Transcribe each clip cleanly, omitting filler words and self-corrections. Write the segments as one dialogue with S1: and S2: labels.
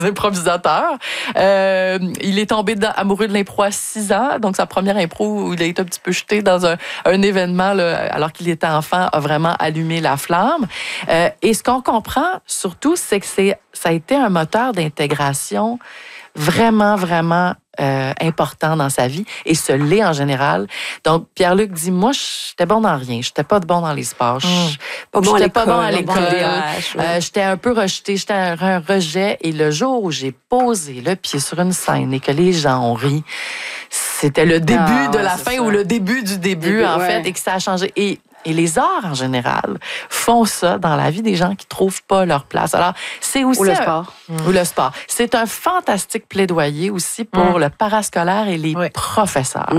S1: improvisateurs. Il est tombé amoureux de l'impro à 6 ans, donc sa première impro où il a été un petit peu jeté dans un événement là, alors qu'il était enfant a vraiment allumé la flamme. Et ce qu'on comprend surtout, c'est que ça a été un moteur d'intégration vraiment, vraiment important dans sa vie et se l'est en général. Donc, Pierre-Luc dit, moi, j'étais bon dans rien. J'étais pas bon dans les sports. J'étais pas bon à l'école. J'étais un peu rejeté. J'étais un rejet. Et le jour où j'ai posé le pied sur une scène et que les gens ont ri, c'était le début de la fin ou le début du début, en fait, et que ça a changé. Et les arts, en général, font ça dans la vie des gens qui ne trouvent pas leur place. Alors, c'est aussi...
S2: Ou le sport.
S1: Ou le sport. C'est un fantastique plaidoyer aussi pour le parascolaire et les professeurs.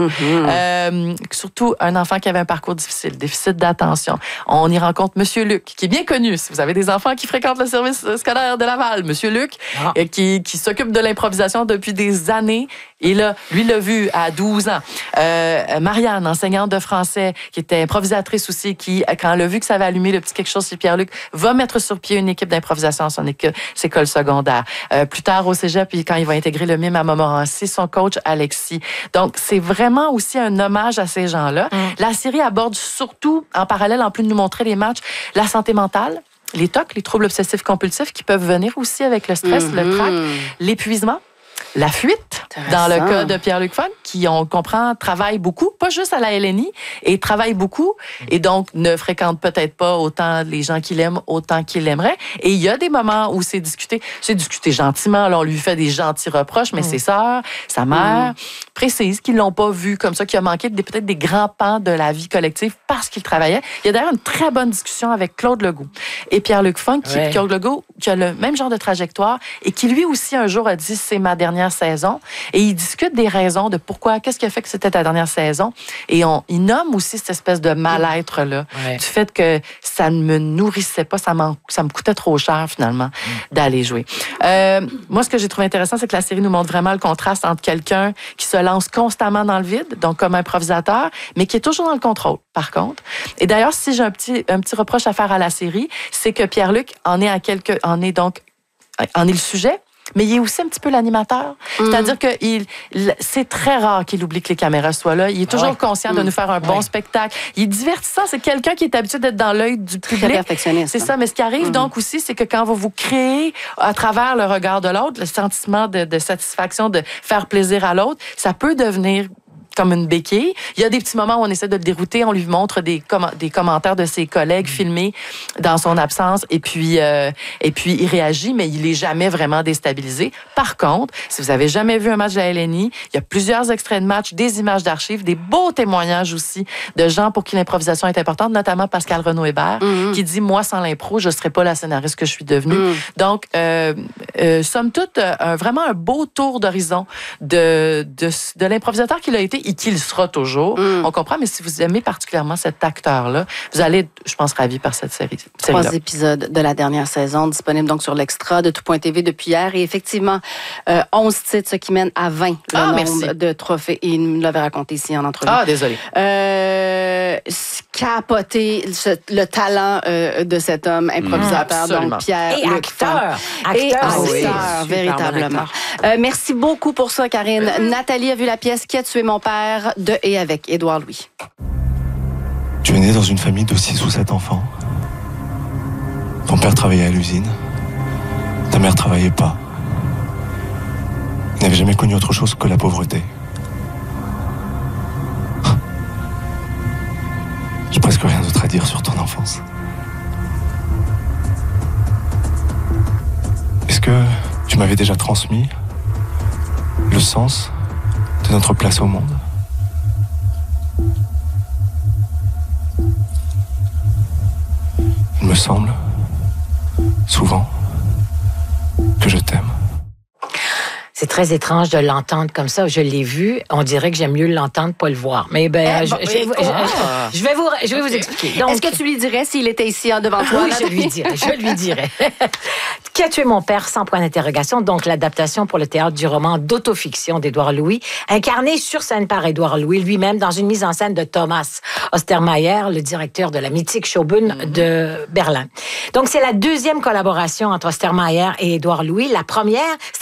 S1: Surtout un enfant qui avait un parcours difficile, déficit d'attention. On y rencontre M. Luc, qui est bien connu. Si vous avez des enfants qui fréquentent le service scolaire de Laval, M. Luc, qui s'occupe de l'improvisation depuis des années. Et là, lui l'a vu à 12 ans. Marianne, enseignante de français, qui était improvisatrice aussi, qui, quand elle a vu que ça avait allumé le petit quelque chose chez Pierre-Luc, va mettre sur pied une équipe d'improvisation à son école secondaire. Plus tard, au cégep, puis quand il va intégrer le mime à Montmorency, son coach, Alexis. Donc, c'est vraiment aussi un hommage à ces gens-là. La série aborde surtout, en parallèle, en plus de nous montrer les matchs, la santé mentale, les TOC, les troubles obsessifs compulsifs, qui peuvent venir aussi avec le stress, le trac, l'épuisement, la fuite, dans le cas de Pierre-Luc Funk, qui, on comprend, travaille beaucoup, pas juste à la LNI, et travaille beaucoup, et donc ne fréquente peut-être pas autant les gens qu'il aime, autant qu'il l'aimerait. Et il y a des moments où c'est discuté gentiment, alors on lui fait des gentils reproches, mais ses sœurs, sa mère, précisent qu'ils l'ont pas vu comme ça, qu'il a manqué peut-être des grands pans de la vie collective parce qu'il travaillait. Il y a d'ailleurs une très bonne discussion avec Claude Legault et Pierre-Luc Funk, Claude Legault, qui a le même genre de trajectoire et qui lui aussi un jour a dit « c'est ma dernière saison ». Et ils discutent des raisons de pourquoi, qu'est-ce qui a fait que c'était ta dernière saison. Et ils nomment aussi cette espèce de mal-être-là, du fait que ça ne me nourrissait pas, ça me coûtait trop cher finalement d'aller jouer. Moi, ce que j'ai trouvé intéressant, c'est que la série nous montre vraiment le contraste entre quelqu'un qui se lance constamment dans le vide, donc comme improvisateur, mais qui est toujours dans le contrôle, par contre. Et d'ailleurs, si j'ai un petit reproche à faire à la série, c'est que Pierre-Luc en est le sujet, mais il est aussi un petit peu l'animateur. C'est-à-dire que c'est très rare qu'il oublie que les caméras soient là. Il est toujours conscient de nous faire un bon spectacle. Il est divertissant. C'est quelqu'un qui est habitué d'être dans l'œil du public.
S2: Très perfectionniste.
S1: C'est ça. Mais ce qui arrive donc aussi, c'est que quand vous créez à travers le regard de l'autre, le sentiment de satisfaction, de faire plaisir à l'autre, ça peut devenir comme une béquille. Il y a des petits moments où on essaie de le dérouter, on lui montre des commentaires de ses collègues filmés dans son absence, et puis il réagit, mais il est jamais vraiment déstabilisé. Par contre, si vous avez jamais vu un match de la LNI, il y a plusieurs extraits de match, des images d'archives, des beaux témoignages aussi de gens pour qui l'improvisation est importante, notamment Pascal Renaud-Hébert, qui dit « Moi, sans l'impro, je serais pas la scénariste que je suis devenue. » Donc, somme toute, vraiment un beau tour d'horizon de l'improvisateur qu'il a été et qu'il sera toujours. On comprend, mais si vous aimez particulièrement cet acteur-là, vous allez être, je pense, ravis par cette série.
S2: 3 épisodes de la dernière saison, disponibles donc sur l'Extra de Tout.tv depuis hier. Et effectivement, 11 titres, ce qui mène à 20 le nombre de trophées. Et il nous l'avait raconté ici en entrevue.
S1: Désolé.
S2: Capoter le talent de cet homme improvisateur, donc Pierre.
S3: Et acteur.
S2: Acteur, véritablement. Merci beaucoup pour ça, Karine. Nathalie a vu la pièce Qui a tué mon père de et avec Édouard Louis.
S4: Tu es né dans une famille de 6 ou 7 enfants. Ton père travaillait à l'usine. Ta mère travaillait pas. Il n'avait jamais connu autre chose que la pauvreté. J'ai presque rien d'autre à dire sur ton enfance. Est-ce que tu m'avais déjà transmis le sens de notre place au monde? Il me semble, souvent, que je t'aime.
S3: C'est très étrange de l'entendre comme ça. Je l'ai vu. On dirait que j'aime mieux l'entendre, pas le voir. Mais je vais vous expliquer.
S2: Donc, est-ce que tu lui dirais s'il était ici devant toi?
S3: Oui, je lui dirais. Qui a tué mon père sans point d'interrogation? Donc, l'adaptation pour le théâtre du roman d'autofiction d'Édouard Louis, incarné sur scène par Édouard Louis lui-même dans une mise en scène de Thomas Ostermayer, le directeur de la mythique Schaubühne de Berlin. Donc, c'est la deuxième collaboration entre Ostermayer et Édouard Louis. La première,